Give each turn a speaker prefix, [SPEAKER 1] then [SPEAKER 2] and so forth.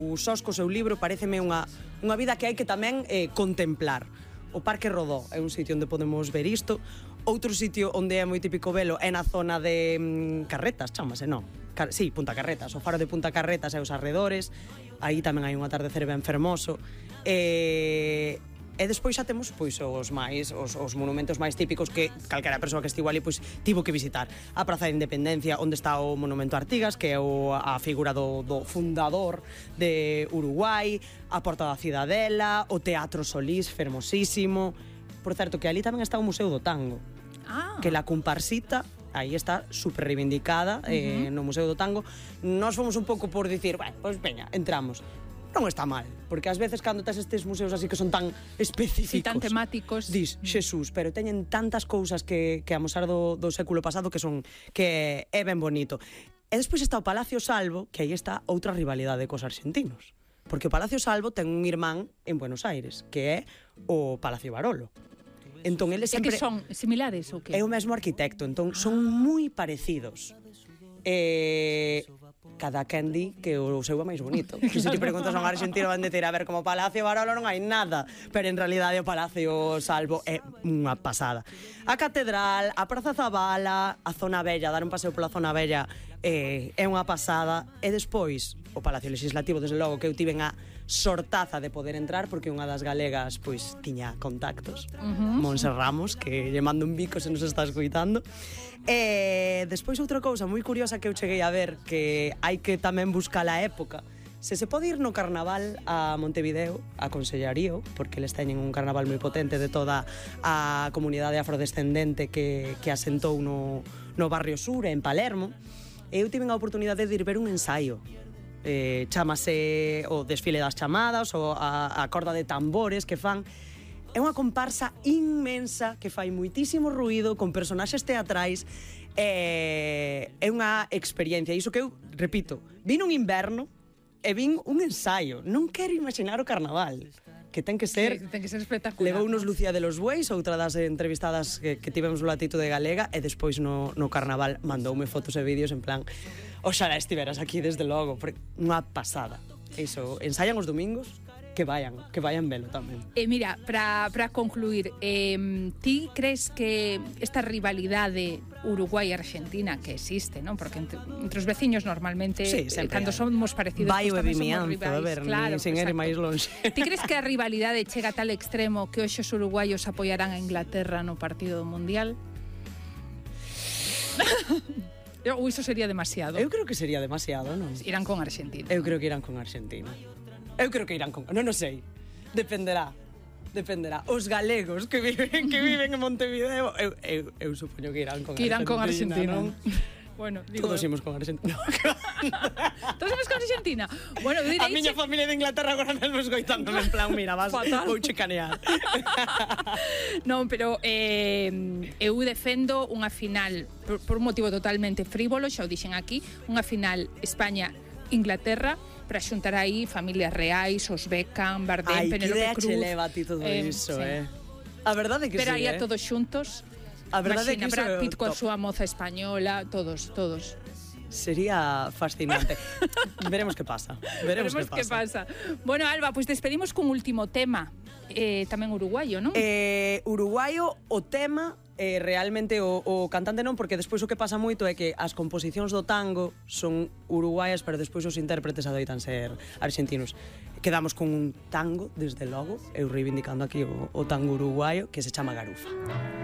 [SPEAKER 1] Sós co seu libro pareceme unha vida que hai que tamén contemplar. O Parque Rodó é un sitio onde podemos ver isto. Outro sitio onde é moi típico velo é na zona de Carretas, chámase, non? Sí, Punta Carretas, o faro de Punta Carretas e os arredores. Aí tamén hai un atardecer ben fermoso. E despois xa temos pois os monumentos máis típicos que calquera persoa que estivo ali pois tivo que visitar. A Praza da Independencia, onde está o Monumento a Artigas, que é a figura do fundador de Uruguai, a Porta da Cidadela, o Teatro Solís, fermosísimo. Por certo, que ali tamén está o Museo do Tango. Que la comparsita aí está super reivindicada no Museo do Tango. Nós fomos un pouco por dicir, bueno, pois veña, entramos. Non está mal, porque ás veces cando tes estes museos así que son tan específicos,
[SPEAKER 2] tan temáticos,
[SPEAKER 1] dis, Xesús, pero teñen tantas cousas que amosar do século pasado que é ben bonito. E despois está o Palacio Salvo, que aí está outra rivalidade cos argentinos, porque o Palacio Salvo ten un irmán en Buenos Aires, que é o Palacio Barolo. Entón, eles sempre...
[SPEAKER 2] É que son similares ou que?
[SPEAKER 1] É o mesmo arquitecto, entón son moi parecidos. Cada quen di que o seu é máis bonito. Que se te preguntas a un argentino van decir, a ver, como Palacio Barolo non hai nada, pero en realidade o Palacio Salvo é unha pasada. A Catedral, a Praza Zabala, a Zona Bella, dar un paseo pola Zona Bella é unha pasada. E despois o Palacio Legislativo, desde logo, que eu tiven a sortaza de poder entrar porque unha das galegas pois tiña contactos, Monse Ramos, que lle mando un bico se nos está escoitando. E despois outra cousa moi curiosa que eu cheguei a ver, que hai que tamén buscar a época. Se pode ir no carnaval a Montevideo, aconsellarío, porque eles teñen un carnaval moi potente de toda a comunidade afrodescendente que asentou no Barrio Sur, en Palermo. E eu tive a oportunidade de ir ver un ensaio. Chámase o desfile das chamadas, ou a corda de tambores que fan. É unha comparsa inmensa que fai moitísimo ruído, con personaxes teatrais. É unha experiencia. Iso que eu, repito, vin un inverno e vin un ensaio. Non quero imaginar o carnaval, que ten que ser
[SPEAKER 2] espectacular.
[SPEAKER 1] Levounos Lucía de los Bueis, outra das entrevistadas que tivemos no Latitude Galega, e despois no carnaval mandoume fotos e vídeos en plan, oxalá estiveras aquí desde logo, unha pasada. Iso, ensayan os domingos, que vayan velo tamén.
[SPEAKER 2] Mira, para concluir, ti crees que esta rivalidade Uruguai-Argentina que existe, non? Porque entre os veciños normalmente, cando somos parecidos,
[SPEAKER 1] vai o
[SPEAKER 2] tamén
[SPEAKER 1] evimianzo,
[SPEAKER 2] somos rivais.
[SPEAKER 1] a ver,
[SPEAKER 2] Claro,
[SPEAKER 1] sin ir máis longe.
[SPEAKER 2] Ti crees que a rivalidade chega a tal extremo que hoxe os uruguaios apoiarán a Inglaterra no partido do Mundial? Ou iso sería demasiado?
[SPEAKER 1] Eu creo que sería demasiado, non?
[SPEAKER 2] Irán con Argentina.
[SPEAKER 1] Eu creo que irán con Argentina. Non sei. Dependerá. Os galegos que viven en Montevideo, eu supoño que irán con Argentina.
[SPEAKER 2] Que irán con Argentina. Bueno, digo,
[SPEAKER 1] todos imos con Argentina.
[SPEAKER 2] Todos imos con Argentina. Bueno,
[SPEAKER 1] a miña familia de Inglaterra agora mesmo escoitándome en plan, mira, vou chicanear.
[SPEAKER 2] Non, pero eu defendo unha final por un motivo totalmente frívolo, xa o dixen aquí, unha final España-Inglaterra, para xuntar aí familias reais, os Beckham, Bardem, Penélope Cruz.
[SPEAKER 1] Ai, que idea che leva a ti todo iso, A verdade que
[SPEAKER 2] pero
[SPEAKER 1] sí,
[SPEAKER 2] aí a todos xuntos.
[SPEAKER 1] A verdade
[SPEAKER 2] imagina,
[SPEAKER 1] que
[SPEAKER 2] Brad Pitt coa súa moza española, todos.
[SPEAKER 1] Sería fascinante. Veremos que pasa. Veremos que pasa.
[SPEAKER 2] Bueno, Alba, pues despedimos cun último tema, tamén uruguayo, non?
[SPEAKER 1] Uruguayo, o tema, realmente o cantante non, porque despois o que pasa moito é que as composicións do tango son uruguaias, pero despois os intérpretes adoitan ser argentinos. Quedamos con un tango, desde logo, eu reivindicando aquí o tango uruguayo, que se chama Garufa.